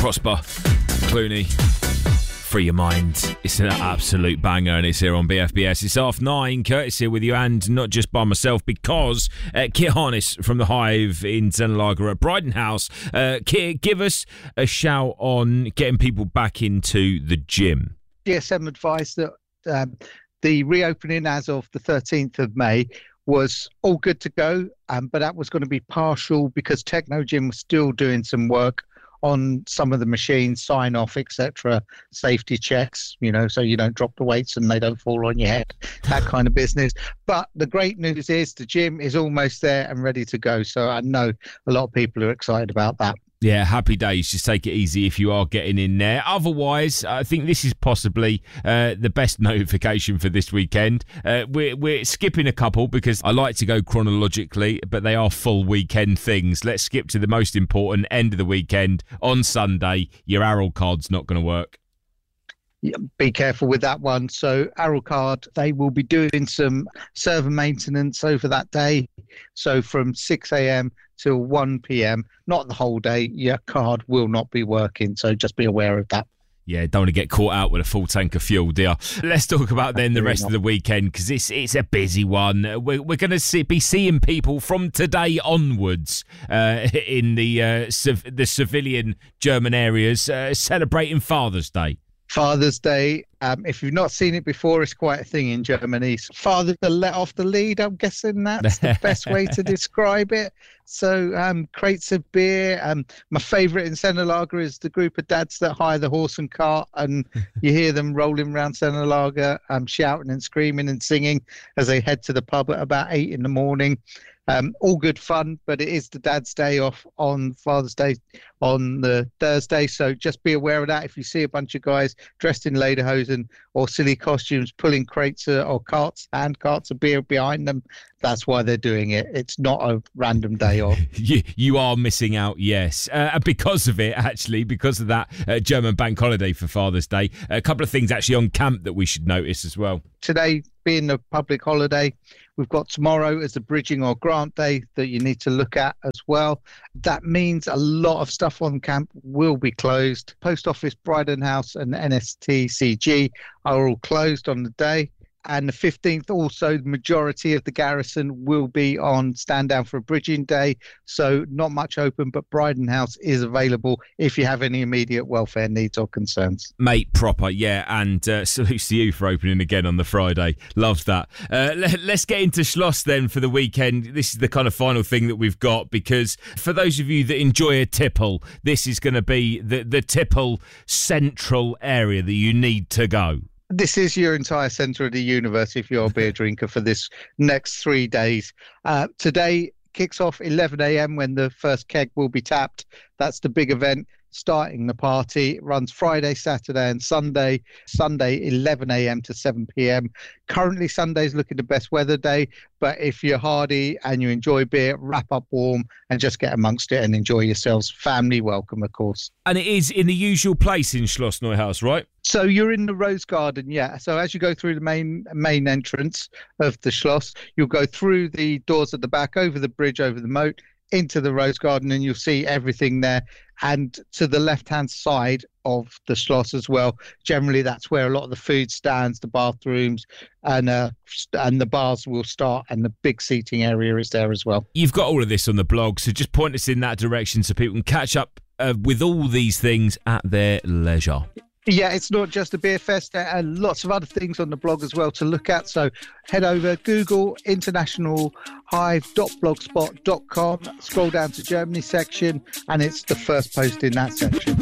Prosper Clooney. Free your mind. It's an absolute banger, and it's here on BFBS. It's 9:30. Curtis here with you, and not just by myself, because Kit Harness from the Hive in Zenalager at Bryden House. Kit, give us a shout on getting people back into the gym. GSM advised that the reopening as of the 13th of May was all good to go, but that was going to be partial because Technogym was still doing some work on some of the machines, sign off, etc., safety checks, so you don't drop the weights and they don't fall on your head, that kind of business. But the great news is the gym is almost there and ready to go. So I know a lot of people are excited about that. Yeah, happy days. Just take it easy if you are getting in there. Otherwise, I think this is possibly the best notification for this weekend. We're skipping a couple because I like to go chronologically, but they are full weekend things. Let's skip to the most important end of the weekend. On Sunday, your Arrow card's not going to work. Yeah, be careful with that one. So Arrowcard, they will be doing some server maintenance over that day. So from 6 a.m. till 1 p.m, not the whole day, your card will not be working. So just be aware of that. Yeah, don't want to get caught out with a full tank of fuel, dear. Let's talk about then the rest of the weekend, because it's a busy one. We're going to be seeing people from today onwards in the civilian German areas celebrating Father's Day. Father's Day, if you've not seen it before, it's quite a thing in Germany. Fathers are let off the lead, I'm guessing that's the best way to describe it. So crates of beer. My favourite in Zenalager is the group of dads that hire the horse and cart, and you hear them rolling around Zenalager, shouting and screaming and singing as they head to the pub at about 8 in the morning. All good fun, but it is the dad's day off on Father's Day on the Thursday, so just be aware of that. If you see a bunch of guys dressed in lederhosen or silly costumes pulling crates or carts of beer behind them, that's why they're doing it. It's not a random day off. You are missing out, yes. Because of it, actually, because of that German bank holiday for Father's Day. A couple of things actually on camp that we should notice as well. Today being a public holiday, we've got tomorrow as a bridging or grant day that you need to look at as well. That means a lot of stuff on camp will be closed. Post Office, Bryden House and NSTCG are all closed on the day. And the 15th also, the majority of the garrison will be on stand down for a bridging day. So not much open, but Bryden House is available if you have any immediate welfare needs or concerns. Mate, proper, yeah. And salutes to you for opening again on the Friday. Loved that. Let's get into Schloss then for the weekend. This is the kind of final thing that we've got, because for those of you that enjoy a tipple, this is going to be the tipple central area that you need to go. This is your entire centre of the universe if you're a beer drinker for this next 3 days. Today kicks off 11 a.m. when the first keg will be tapped. That's the big event starting the party. It runs Friday, Saturday and Sunday. Sunday 11 a.m. to 7 p.m. Currently Sunday's looking the best weather day, but if you're hardy and you enjoy beer, wrap up warm and just get amongst it and enjoy yourselves. Family welcome, of course. And it is in the usual place in Schloss Neuhaus, right? So you're in the Rose Garden, yeah. So as you go through the main entrance of the Schloss, you'll go through the doors at the back, over the bridge, over the moat, into the Rose Garden, and you'll see everything there. And to the left-hand side of the Schloss as well, generally that's where a lot of the food stands, the bathrooms, and the bars will start, and the big seating area is there as well. You've got all of this on the blog, so just point us in that direction so people can catch up with all these things at their leisure. Yeah, it's not just a beer fest. There are lots of other things on the blog as well to look at. So head over, Google internationalhive.blogspot.com, scroll down to Germany section, and it's the first post in that section.